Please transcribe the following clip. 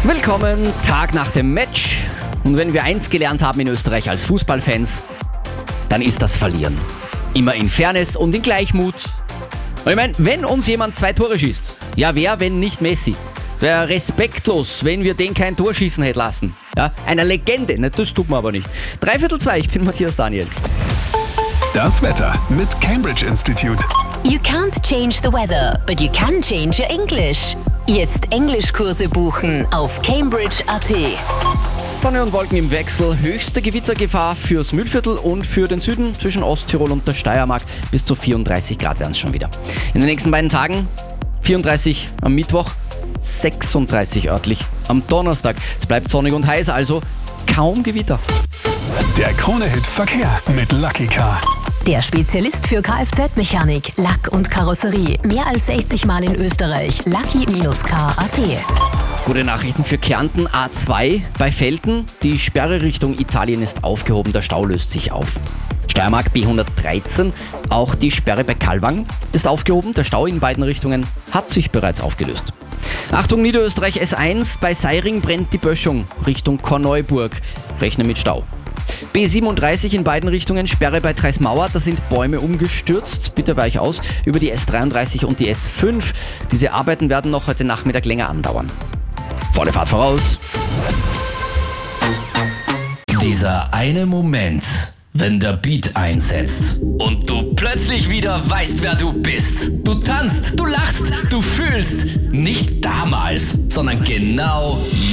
Willkommen, Tag nach dem Match. Und wenn wir eins gelernt haben in Österreich als Fußballfans, dann ist das Verlieren. Immer in Fairness und in Gleichmut. Und ich meine, wenn uns jemand 2 Tore schießt, ja wer, wenn nicht Messi? Es wäre respektlos, wenn wir den kein Tor schießen hätten lassen. Ja, einer Legende, das tut man aber nicht. 2:45, ich bin Matthias Daniel. Das Wetter mit Cambridge Institute. You can't change the weather, but you can change your English. Jetzt Englischkurse buchen auf Cambridge.at. Sonne und Wolken im Wechsel, höchste Gewittergefahr fürs Mühlviertel und für den Süden zwischen Osttirol und der Steiermark. Bis zu 34 Grad werden es schon wieder. In den nächsten beiden Tagen 34 am Mittwoch, 36 örtlich am Donnerstag. Es bleibt sonnig und heiß, also kaum Gewitter. Der Krone-Hit Verkehr mit Lucky Car. Der Spezialist für Kfz-Mechanik, Lack und Karosserie. Mehr als 60 Mal in Österreich. Lucky-car.at. Gute Nachrichten für Kärnten, A2 bei Velten. Die Sperre Richtung Italien ist aufgehoben, der Stau löst sich auf. Steiermark B113, auch die Sperre bei Kalwang ist aufgehoben. Der Stau in beiden Richtungen hat sich bereits aufgelöst. Achtung, Niederösterreich S1, bei Seiring brennt die Böschung Richtung Korneuburg. Rechne mit Stau. B37 in beiden Richtungen, Sperre bei Treismauer, da sind Bäume umgestürzt, bitte weich aus, über die S33 und die S5. Diese Arbeiten werden noch heute Nachmittag länger andauern. Volle Fahrt voraus. Dieser eine Moment, wenn der Beat einsetzt und du plötzlich wieder weißt, wer du bist. Du tanzt, du lachst, du fühlst. Nicht damals, sondern genau